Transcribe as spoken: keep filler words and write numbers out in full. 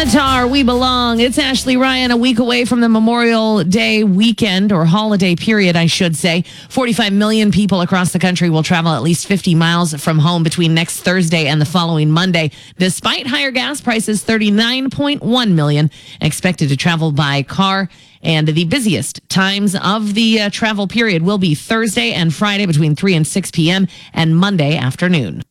Avatar, We Belong. It's Ashley Ryan, a week away from the Memorial Day weekend, or holiday period, I should say. forty-five million people across the country will travel at least fifty miles from home between next Thursday and the following Monday. Despite higher gas prices, thirty-nine point one million expected to travel by car. And the busiest times of the uh, travel period will be Thursday and Friday between three and six p.m. and Monday afternoon.